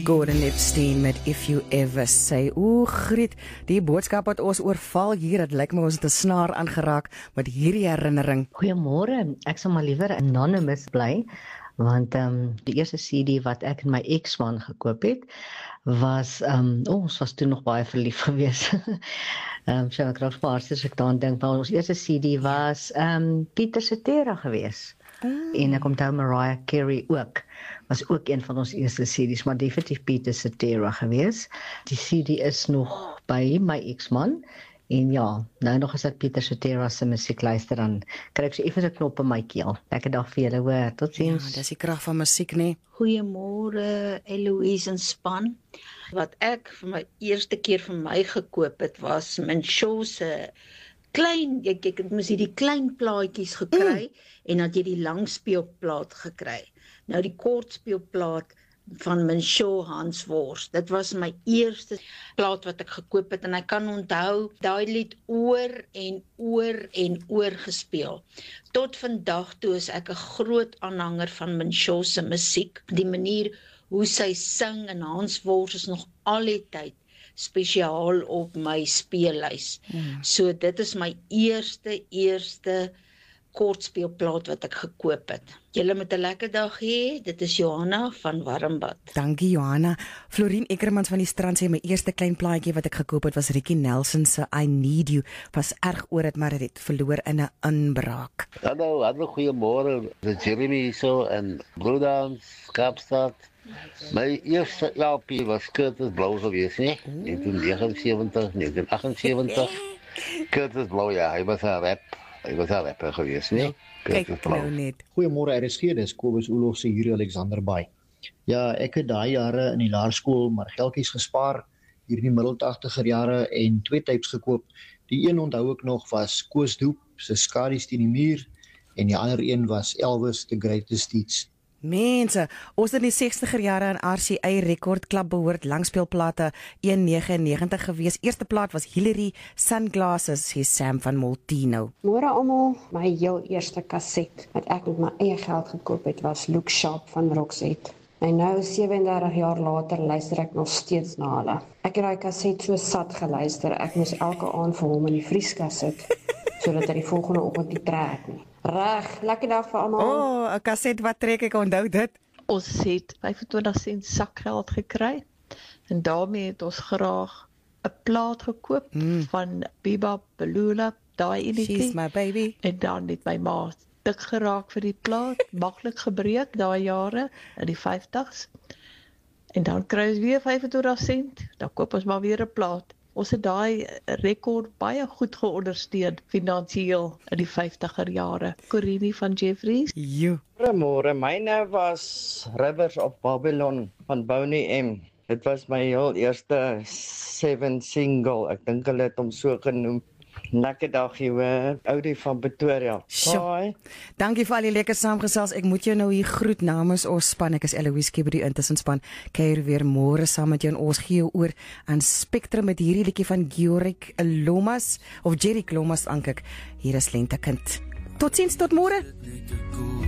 Gordon Epstein met If You Ever Say. Griet, die boodskap wat ons oorval hier, het lyk my ons het 'n snaar aangeraak met hierdie herinnering. Goeiemôre, ek sal maar liewer anonymous bly, want die eerste CD wat ek en my ex-man gekoop het, was, ons was toe nog baie verlief gewees. So ek raak spaars as ek daaraan dink, maar ons eerste CD was Pieter Cetera gewees. En ek onthou Mariah Carey ook, was ook een van ons eerste CD's, maar definitief Pieter Cetera gewees. Die CD is nog by my ex-man, en ja, nou nog as ek Pieter Cetera se musiek luister, dan kry ek so effens 'n knop in my keel. Lekker dag vir julle, hoor, totsiens. Ja, dis die krag van musiek, nee. Goeiemôre, Eloise en span. Wat ek vir my eerste keer vir my gekoop het, was Minshaw se klein, ek moes hierdie klein plaatjies gekry, en dan het jy die langspeelplaat gekry. Nou die kortspeelplaat van Minshaw Hans Wors, dit was my eerste plaat wat ek gekoop het, en ek kan onthou, daai lied oor en oor en oor gespeel. Tot vandag toe is ek 'n groot aanhanger van Minshaw se musiek, die manier hoe sy sing, en Hans Wors is nog al die tyd spesiaal op my speellys. So dit is my eerste kortspeelplaat wat ek gekoop het. Julle moet 'n lekker dag hê. Dit is Johanna van Warmbad. Dankie Johanna. Florien Ekkermans van die Strand sê my eerste klein plaatjie wat ek gekoop het was Ricky Nelson se I Need You. Was erg oor dit, maar dit het verloor in 'n inbraak. Hallo, goeiemôre. Dit is Jeremy hierso in Bloedams, Kaapstad. My eerste LP was Curtis Blow geweest, né? In 1978. Curtis Blow, ja, hy was 'n rapper geweest, né? Kyk nou net. Goeiemôre RSG, dis Kobus Oelof se Yuri Alexander Bay. Ja, ek het daai jare in die laerskool maar geldjies gespaar, hier in die middel 80er jare, en 2 tapes gekoop. Die een onthou ek nog was Koos Doep se Skadies teen die muur, en die ander een was Elvis The Greatest Hits. Mense, ons het in die 60er jare aan RCA Rekordklub behoort, langspeelplate 199 gewees. Eerste plaat was Hillary Sunglasses, sê Sam van Moltino. Môre almal, my heel eerste kaset wat ek met my eie geld gekoop het, was Look Sharp van Roxette. En nou 37 jaar later luister ek nog steeds na hulle. Ek het daai kaset so sat geluister, ek moes elke aand vir hom in die vrieskas sit, sodat hy die volgende oggend nie trek nie. Reg, lekker dag vir almal. 'n kaset wat trek, ek onthou dit. Ons het 25 sent sakgeld gekry, en daarmee het ons graag 'n plaat gekoop van Biba Belula, daai enetjie. She's my baby. En dan het my ma dik geraak vir die plaat, maklik gebreek daai jare in die 50s. En dan kry ons weer 25 sent, dan koop ons maar weer 'n plaat. Ons het daai rekord baie goed geondersteun finansiëel in die 50er jare. Corini van Jeffries. Goeiemôre, myne was Rivers of Babylon van Boney M. Dit was my heel eerste 7 single. Ek dink hulle het hom so genoem. Lekker dag hier, Oudie van Pretoria. Bye. Dankie vir al die lekker saamgesels. Ek moet jou nou hier groet namens ons span. Ek is Eloise Kibbe, die intussenspan. Kuier weer môre saam met jou, en ons gee jou oor aan Spectrum met hierdie liedjie van Georg Lomas of Jerry Lomas, aankyk. Hier is Lentekind. Totsiens, tot môre.